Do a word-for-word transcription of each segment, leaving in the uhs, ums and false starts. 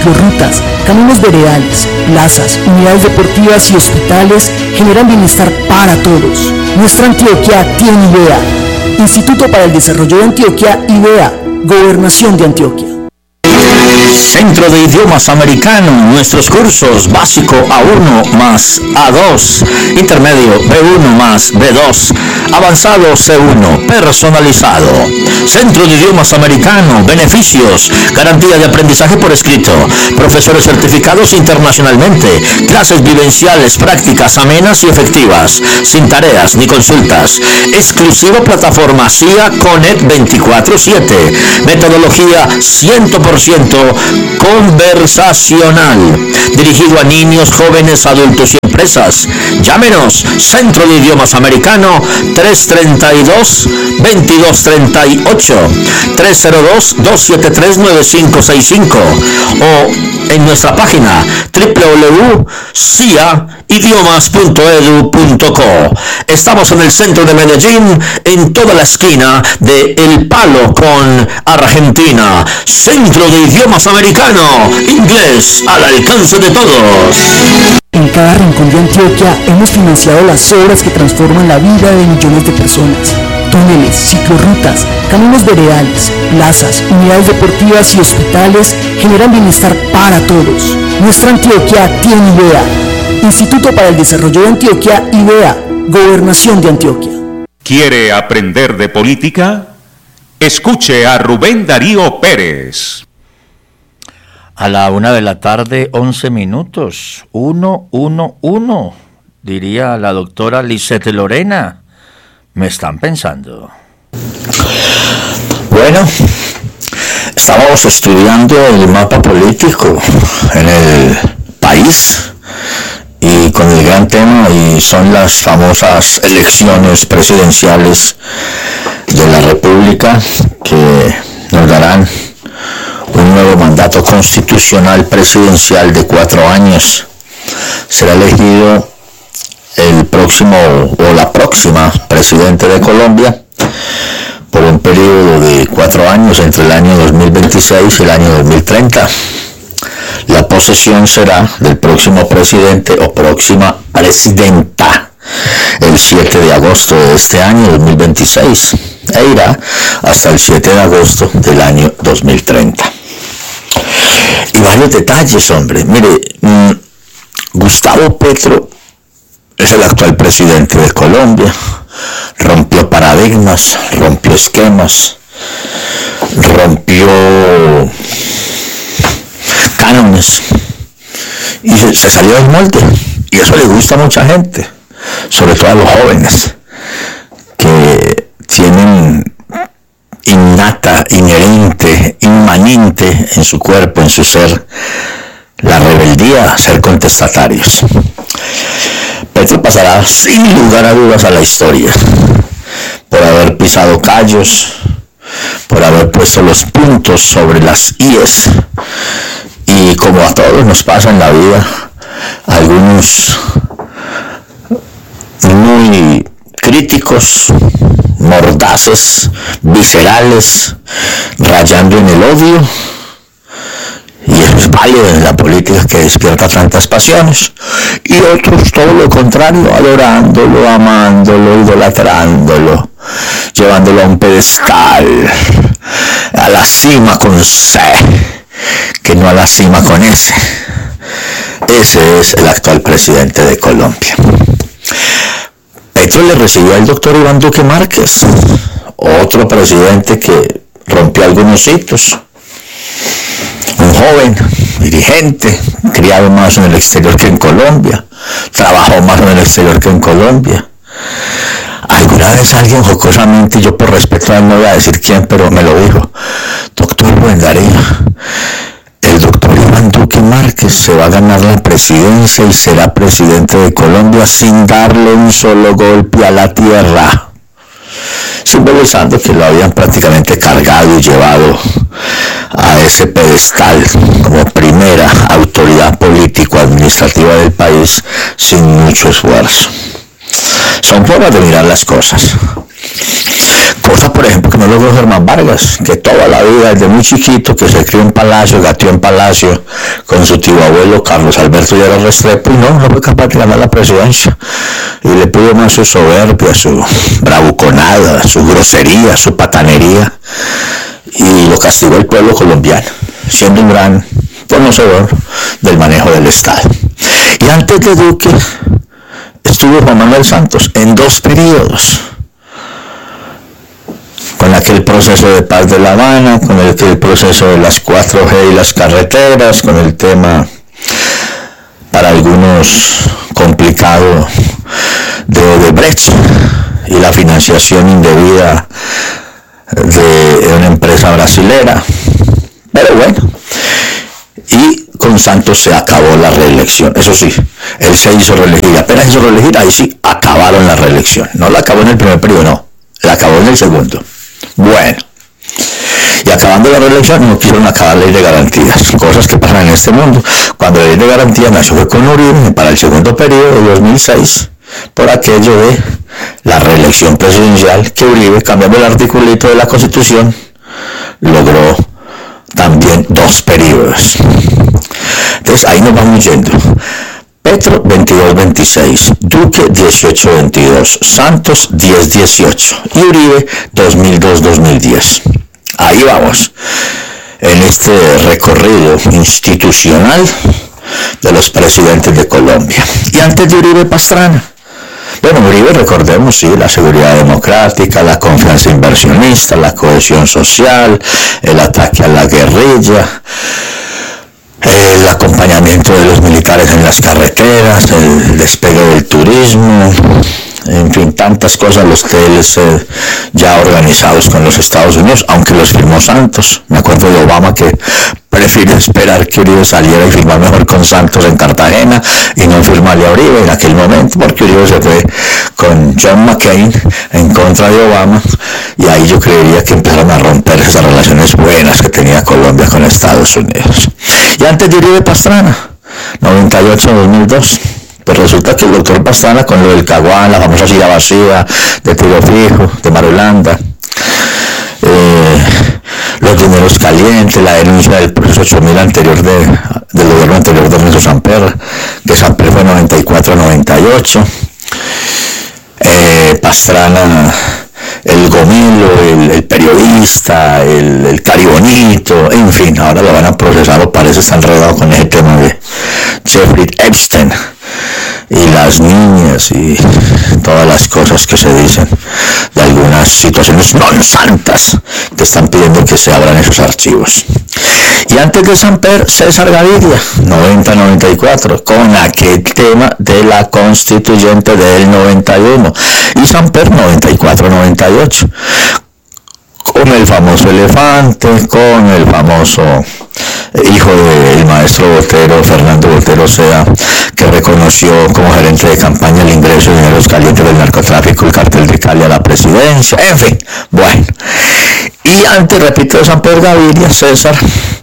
ciclorrutas, caminos veredales, plazas, unidades deportivas y hospitales generan bienestar para todos. Nuestra Antioquia tiene IDEA, Instituto para el Desarrollo de Antioquia, IDEA, Gobernación de Antioquia. Centro de Idiomas Americano, nuestros cursos básico A uno más A dos, intermedio B uno más B dos, avanzado C uno, personalizado. Centro de Idiomas Americano, beneficios, garantía de aprendizaje por escrito, profesores certificados internacionalmente, clases vivenciales, prácticas amenas y efectivas, sin tareas ni consultas, exclusiva plataforma C I A Connect veinticuatro siete, metodología cien por ciento conversacional, dirigido a niños, jóvenes, adultos y empresas. Llámenos, Centro de Idiomas Americano, tres tres dos, dos dos tres ocho, tres cero dos, dos siete tres, nueve cinco seis cinco, o en nuestra página doble u doble u doble u punto c i a idiomas punto e d u punto c o. Estamos en el centro de Medellín, en toda la esquina de El Palo con Argentina. Centro de Idiomas Americano, inglés al alcance de todos. En cada rincón de Antioquia hemos financiado las obras que transforman la vida de millones de personas. Túneles, ciclorrutas, caminos veredales, plazas, unidades deportivas y hospitales generan bienestar para todos. Nuestra Antioquia tiene IDEA, Instituto para el Desarrollo de Antioquia, IDEA, Gobernación de Antioquia. ¿Quiere aprender de política? Escuche a Rubén Darío Pérez. A la una de la tarde, once minutos, uno, uno, uno, diría la doctora Lisette Lorena. Me están pensando. Bueno, estábamos estudiando el mapa político en el país y con el gran tema, y son las famosas elecciones presidenciales de la República que nos darán un nuevo mandato constitucional presidencial de cuatro años. Será elegido el próximo o la próxima presidente de Colombia por un periodo de cuatro años entre el año dos mil veintiséis y el año dos mil treinta. La posesión será del próximo presidente o próxima presidenta el siete de agosto de este año dos mil veintiséis e irá hasta el siete de agosto del año dos mil treinta. Y varios detalles, hombre. Mire, mmm, Gustavo Petro es el actual presidente de Colombia. Rompió paradigmas, rompió esquemas, rompió cánones y se, se salió del molde. Y eso le gusta a mucha gente, sobre todo a los jóvenes, que tienen innata, inherente, inmanente en su cuerpo, en su ser, la rebeldía, ser contestatarios. Petro pasará sin lugar a dudas a la historia por haber pisado callos, por haber puesto los puntos sobre las íes, y como a todos nos pasa en la vida, algunos muy críticos, mordaces, viscerales, rayando en el odio, y eso es válido en la política que despierta tantas pasiones, y otros todo lo contrario, adorándolo, amándolo, idolatrándolo, llevándolo a un pedestal, a la cima con C, que no a la cima con S. Ese es el actual presidente de Colombia. Petro le recibió al doctor Iván Duque Márquez, otro presidente que rompió algunos hitos, un joven dirigente, criado más en el exterior que en Colombia, trabajó más en el exterior que en Colombia. Alguna vez alguien jocosamente, yo por respeto a él no voy a decir quién, pero me lo dijo: doctor Rubén Darío, el doctor Iván Duque Márquez se va a ganar la presidencia y será presidente de Colombia sin darle un solo golpe a la tierra, simbolizando que lo habían prácticamente cargado y llevado a ese pedestal como primera autoridad político-administrativa del país sin mucho esfuerzo. Son formas de mirar las cosas. Cosa, por ejemplo, que no logró Germán Vargas, que toda la vida, desde muy chiquito, que se crió en Palacio, gateó en Palacio, con su tío abuelo Carlos Alberto Lleras Restrepo, y no, no fue capaz de ganar la presidencia. Y le pudo más su soberbia, su bravuconada, su grosería, su patanería, y lo castigó el pueblo colombiano, siendo un gran conocedor del manejo del Estado. Y antes de Duque estuvo Juan Manuel Santos en dos periodos, con aquel proceso de paz de La Habana, con el, el proceso de las cuatro G y las carreteras, con el tema para algunos complicado de Odebrecht y la financiación indebida de una empresa brasilera. Pero bueno, y con Santos se acabó la reelección. Eso sí, él se hizo reelegir, apenas hizo reelegir, ahí sí acabaron la reelección. No la acabó en el primer periodo, no, la acabó en el segundo. Bueno, y acabando la reelección no quisieron acabar la ley de garantías, cosas que pasan en este mundo. Cuando la ley de garantías nació fue con Uribe para el segundo periodo de dos mil seis, por aquello de la reelección presidencial, que Uribe, cambiando el articulito de la Constitución, logró también dos periodos. Entonces ahí nos vamos yendo. Petro veintidós veintiséis, Duque dieciocho veintidós, Santos diez dieciocho y Uribe dos mil dos dos mil diez. Ahí vamos, en este recorrido institucional de los presidentes de Colombia. Y antes de Uribe, Pastrana. Bueno, Uribe, recordemos, sí, la seguridad democrática, la confianza inversionista, la cohesión social, el ataque a la guerrilla, el acompañamiento de los militares en las carreteras, el despegue del turismo, en fin, tantas cosas, los T L C ya organizados con los Estados Unidos, aunque los firmó Santos. Me acuerdo de Obama que prefirió esperar que Uribe saliera y firmar mejor con Santos en Cartagena y no firmarle a Uribe en aquel momento, porque Uribe se fue con John McCain en contra de Obama, y ahí yo creería que empezaron a romper esas relaciones buenas que tenía Colombia con Estados Unidos. Y antes de Uribe, Pastrana, noventa y ocho dos mil dos. Pues resulta que el doctor Pastrana, con lo del Caguán, la famosa silla vacía, de tiro fijo, de Marulanda, eh, los dineros calientes, la denuncia del proceso ocho mil anterior de, del gobierno anterior de Ernesto Samper, que Samper fue noventa y cuatro noventa y ocho, eh, Pastrana, el gomelo, el, el periodista, el, el caribonito, en fin, ahora lo van a procesar, o parece estar enredado con ese tema de Jeffrey Epstein y las niñas y todas las cosas que se dicen de algunas situaciones non santas que están pidiendo que se abran esos archivos. Y antes de Samper, César Gaviria, noventa noventa y cuatro, con aquel tema de la constituyente del noventa y uno, y Samper noventa y cuatro noventa y ocho, con el famoso elefante, con el famoso hijo del maestro Botero, Fernando Botero Sea, que reconoció como gerente de campaña el ingreso de dineros calientes del narcotráfico, el cartel de Cali a la presidencia, en fin, bueno. Y antes, repito, de Samper Gaviria, César,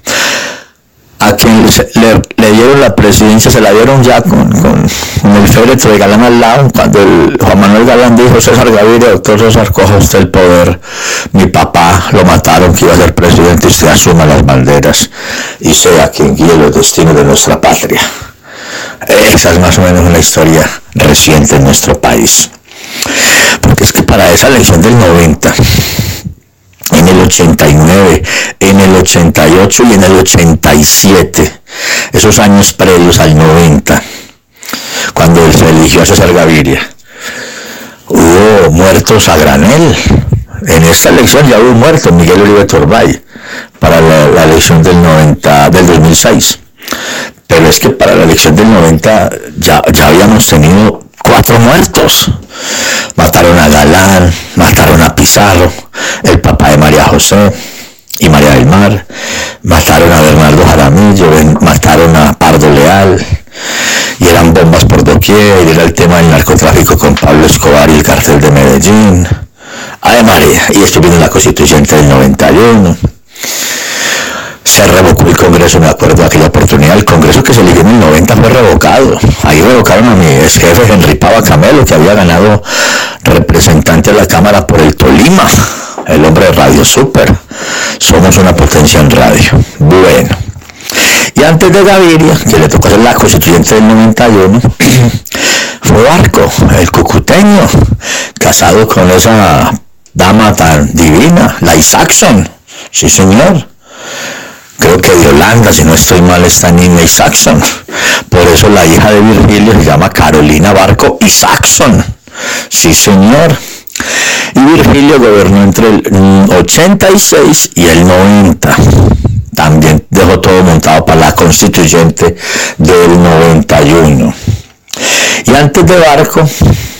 a quien le, le dieron la presidencia, se la dieron ya con, con, con el féretro de Galán al lado, cuando el Juan Manuel Galán dijo: César Gaviria, doctor César, coja usted el poder, mi papá lo mataron, que iba a ser presidente, y usted asuma las banderas y sea quien guíe los destinos de nuestra patria. Esa es más o menos una historia reciente en nuestro país, porque es que para esa elección del noventa, en el ochenta y nueve, en el ochenta y ocho y en el ochenta y siete, esos años previos al noventa, cuando se eligió a César Gaviria, hubo muertos a granel. En esta elección ya hubo muerto Miguel Uribe Turbay para la, la elección del noventa, del dos mil seis, pero es que para la elección del noventa ya, ya habíamos tenido cuatro muertos. Mataron a Galán, mataron a Pizarro, el papá de María José y María del Mar, mataron a Bernardo Jaramillo, mataron a Pardo Leal, y eran bombas por doquier, y era el tema del narcotráfico con Pablo Escobar y el cartel de Medellín. Ay María, y estoy viendo la constituyente del noventa y uno. Se revocó el Congreso, me acuerdo de aquella oportunidad, el Congreso que se eligió en el noventa fue revocado. Ahí revocaron a mi ex jefe Henry Pava Camelo, que había ganado representante a la Cámara por el Tolima, el hombre de Radio Super. Somos una potencia en radio. Bueno, Y antes de Gaviria, que le tocó ser la constituyente del noventa y uno, fue Barco, el cucuteño, casado con esa dama tan divina, la Isaacson, sí señor. Creo que de Holanda, si no estoy mal, está Nina Isaacson. Por eso la hija de Virgilio se llama Carolina Barco Isaacson, sí señor. Y Virgilio gobernó entre el ochenta y seis y el noventa. También dejó todo montado para la constituyente del noventa y uno. Y antes de Barco,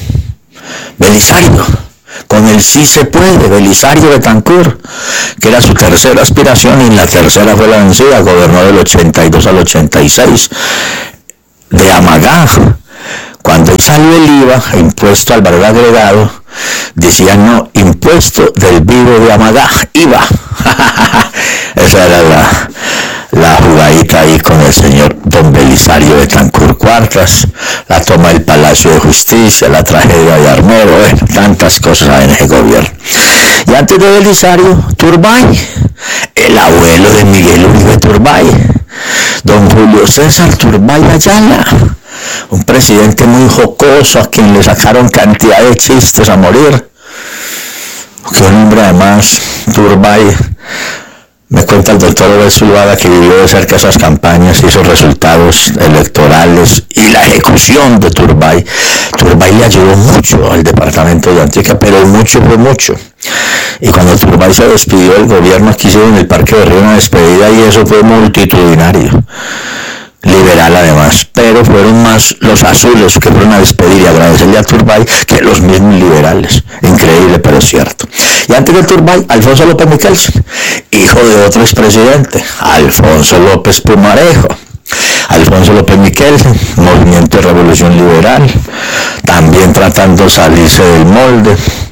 Belisario, con el sí se puede, Belisario Betancur, que era su tercera aspiración y la tercera fue la vencida, gobernó del ochenta y dos al ochenta y seis, de Amagá. Cuando salió el I V A, impuesto al valor agregado, decían no, impuesto del vivo de Amagá, I V A. Esa era la, la jugadita ahí con el señor don Belisario Betancur Cuartas, la toma del Palacio de Justicia, la tragedia de Armero, bueno, tantas cosas en ese gobierno. Y antes de Belisario, Turbay, el abuelo de Miguel Uribe Turbay, don Julio César Turbay Ayala, un presidente muy jocoso a quien le sacaron cantidad de chistes a morir. Que un hombre además, Turbay, me cuenta el doctor Roberto Zulvaga que vivió de cerca esas campañas, hizo resultados electorales y la ejecución de Turbay. Turbay le ayudó mucho al departamento de Antioquia, pero mucho fue mucho. Y cuando Turbay se despidió del gobierno, aquí hicieron en el Parque de Río una despedida y eso fue multitudinario. Liberal además, pero fueron más los azules que fueron a despedir y agradecerle a Turbay que los mismos liberales. Increíble, pero cierto. Y antes de Turbay, Alfonso López Michelsen, hijo de otro expresidente, Alfonso López Pumarejo. Alfonso López Michelsen, movimiento de revolución liberal, también tratando de salirse del molde.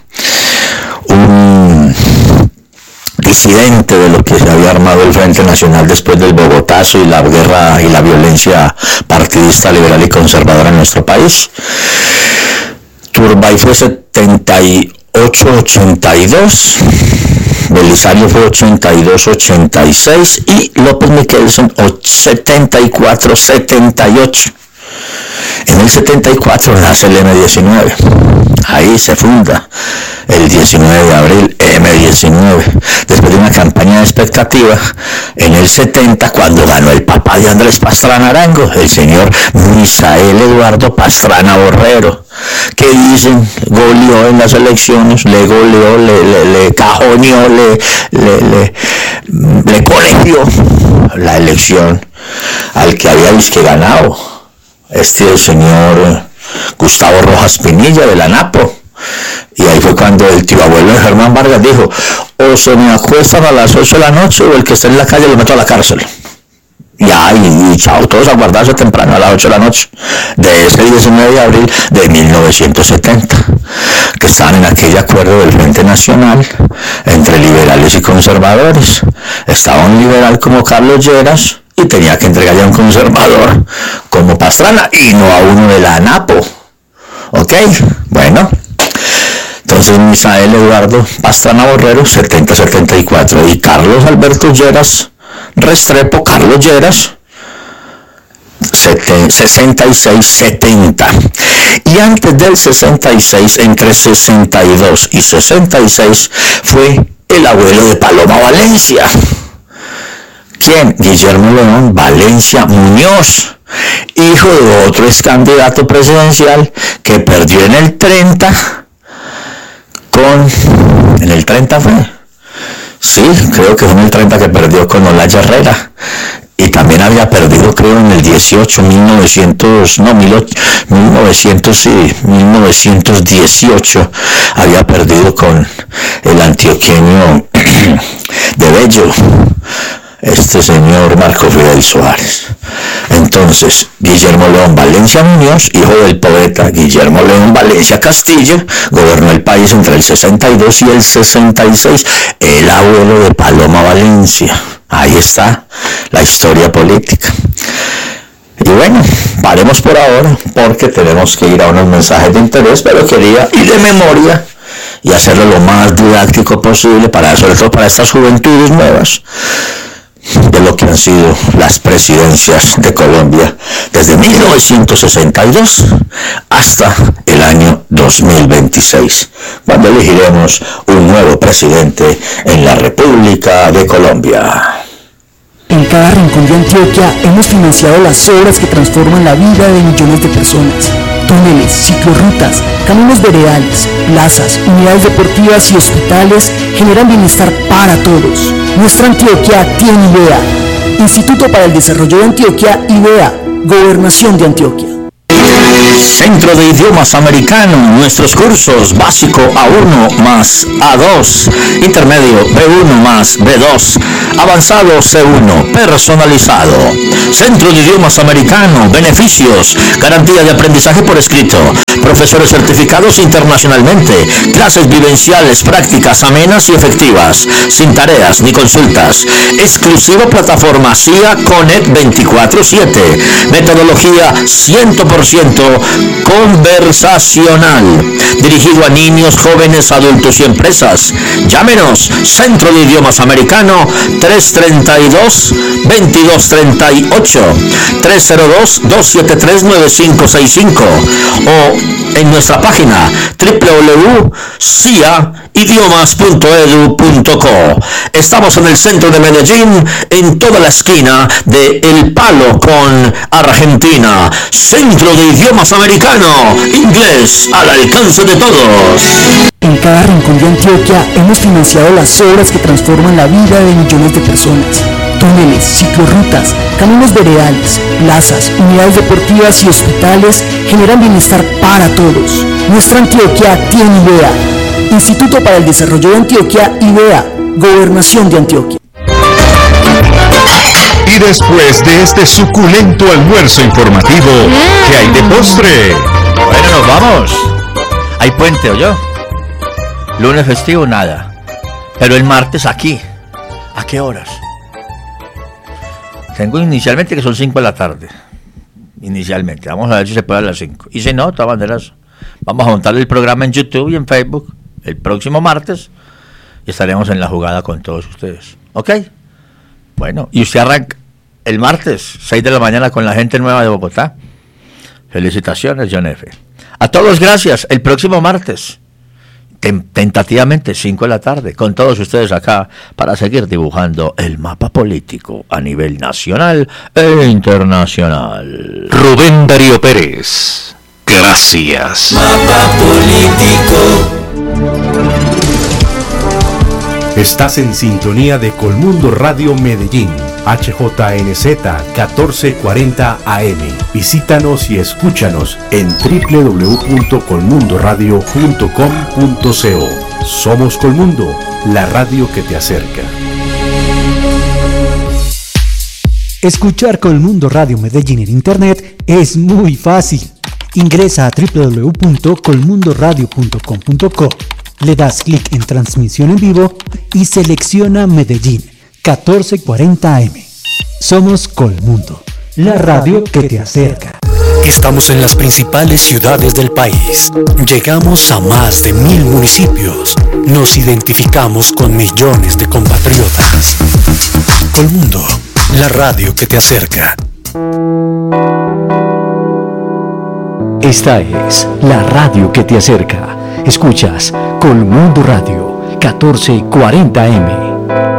Un disidente de lo que se había armado el Frente Nacional después del Bogotazo y la guerra y la violencia partidista liberal y conservadora en nuestro país. Turbay fue setenta y ocho ochenta y dos, Belisario fue ochenta y dos ochenta y seis y López Michelsen setenta y cuatro setenta y ocho. En el setenta y cuatro nace el eme diecinueve, ahí se funda el diecinueve de abril, eme diecinueve, después de una campaña de expectativa. En el setenta, cuando ganó el papá de Andrés Pastrana Arango, el señor Misael Eduardo Pastrana Borrero, que dicen goleó en las elecciones, le goleó, le, le, le cajoneó, le, le, le, le colegió la elección al que había disque ganado. Este el señor Gustavo Rojas Pinilla de la Napo. Y ahí fue cuando el tío abuelo de Germán Vargas dijo: o se me acuestan a las ocho de la noche o el que esté en la calle lo meto a la cárcel. Ya, y, y chao, todos a guardarse temprano a las ocho de la noche de ese diecinueve de abril de mil novecientos setenta, que estaban en aquel acuerdo del Frente Nacional entre liberales y conservadores. Estaba un liberal como Carlos Lleras y tenía que entregarle a un conservador como Pastrana y no a uno de la ANAPO. ¿Ok? Bueno, entonces Misael Eduardo Pastrana Borrero, setenta setenta y cuatro, y Carlos Alberto Lleras Restrepo, Carlos Lleras, sesenta y seis setenta. Y antes del sesenta y seis, entre sesenta y dos y sesenta y seis, fue el abuelo de Paloma Valencia. ¿Quién? Guillermo León Valencia Muñoz, hijo de otro ex candidato presidencial que perdió en el treinta con... ¿En el treinta fue? Sí, creo que fue en el treinta que perdió con Olaya Herrera. Y también había perdido, creo, en el dieciocho, mil novecientos, no, mil novecientos, sí, mil novecientos dieciocho, había perdido con el antioqueño de Bello, este señor Marco Fidel Suárez. Entonces, Guillermo León Valencia Muñoz, hijo del poeta Guillermo León Valencia Castillo, gobernó el país entre el sesenta y dos y el sesenta y seis, el abuelo de Paloma Valencia. Ahí está la historia política. Y bueno, paremos por ahora porque tenemos que ir a unos mensajes de interés, pero quería ir de memoria y hacerlo lo más didáctico posible, para, sobre todo para estas juventudes nuevas. de lo que han sido las presidencias de Colombia desde mil novecientos sesenta y dos hasta el año dos mil veintiséis, cuando elegiremos un nuevo presidente en la República de Colombia. En cada rincón de Antioquia hemos financiado las obras que transforman la vida de millones de personas. Túneles, ciclorrutas, caminos veredales, plazas, unidades deportivas y hospitales generan bienestar para todos. Nuestra Antioquia tiene IDEA, Instituto para el Desarrollo de Antioquia, IDEA, Gobernación de Antioquia. Centro de Idiomas Americano, nuestros cursos básico A uno más A dos, intermedio B uno más B dos, avanzado C uno, personalizado. Centro de Idiomas Americano, beneficios, garantía de aprendizaje por escrito, profesores certificados internacionalmente, clases vivenciales, prácticas amenas y efectivas, sin tareas ni consultas, exclusiva plataforma C I A Connect veinticuatro siete, metodología cien por ciento conversacional, dirigido a niños, jóvenes, adultos y empresas. Llámenos, Centro de Idiomas Americano, tres treinta y dos, veintidós treinta y ocho, tres cero dos, dos siete tres, nueve cinco seis cinco, o en nuestra página doble u doble u doble u punto c i a idiomas punto e d u punto co. Estamos en el centro de Medellín, en toda la esquina de El Palo con Argentina. Centro de Idiomas Americano, inglés al alcance de todos. En cada rincón de Antioquia hemos financiado las obras que transforman la vida de millones de personas. Túneles, ciclorrutas, caminos veredales, plazas, unidades deportivas y hospitales generan bienestar para todos. Nuestra Antioquia tiene IDEA, Instituto para el Desarrollo de Antioquia, IDEA, Gobernación de Antioquia. Y después de este suculento almuerzo informativo, ¿qué hay de postre? Bueno, nos vamos. Hay puente, ¿o yo? Lunes festivo, nada. Pero el martes aquí. ¿A qué horas? Tengo inicialmente que son cinco de la tarde. Inicialmente. Vamos a ver si se puede a las cinco. Y si no, de todas maneras, vamos a montar el programa en YouTube y en Facebook el próximo martes. Y estaremos en la jugada con todos ustedes. ¿Ok? Bueno, y usted arranca el martes, seis de la mañana, con la gente nueva de Bogotá. Felicitaciones, John F. A todos, gracias. El próximo martes, tentativamente, cinco de la tarde, con todos ustedes acá, para seguir dibujando el mapa político a nivel nacional e internacional. Rubén Darío Pérez, gracias. Mapa político. Estás en sintonía de Colmundo Radio Medellín, H J N Z catorce cuarenta A M. Visítanos y escúchanos en doble u doble u doble u punto colmundo radio punto com punto co. Somos Colmundo, la radio que te acerca. Escuchar Colmundo Radio Medellín en internet es muy fácil. Ingresa a doble u doble u doble u punto colmundo radio punto com punto co. Le das clic en transmisión en vivo y selecciona Medellín catorce cuarenta A M. Somos Colmundo, la radio que te acerca. Estamos en las principales ciudades del país. Llegamos a más de mil municipios. Nos identificamos con millones de compatriotas. Colmundo, la radio que te acerca. Esta es la radio que te acerca. Escuchas Colmundo Radio catorce cuarenta A M.